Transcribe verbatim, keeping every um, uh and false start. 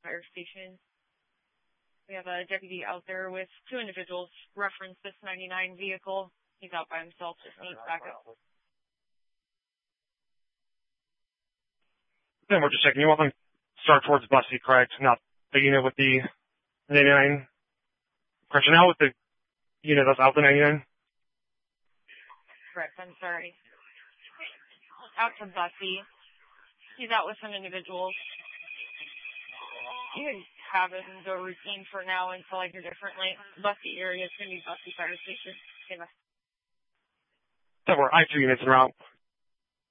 Fire Station. We have a deputy out there with two individuals. Reference this ninety-nine vehicle. He's out by himself, just needs backup. Then we're just checking. You want them to start towards Bussy, correct? Not the unit with the ninety-nine. Correction, now with the unit that's out the ninety-nine? Correct, I'm sorry. Out to Bussy. He's out with some individuals. You can have him go routine for now until I hear differently. Bussy area is going to be Bussy Fire Station. Okay, bye. That were I two units en route.